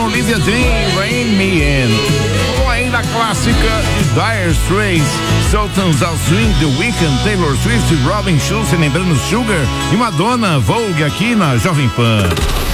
Olivia Dean, Rain Me In. Ou ainda a clássica de Dire Straits, Sultans of Swing, The Weeknd, Taylor Swift, Robin Schulz, lembrando Sugar e Madonna, Vogue aqui na Jovem Pan.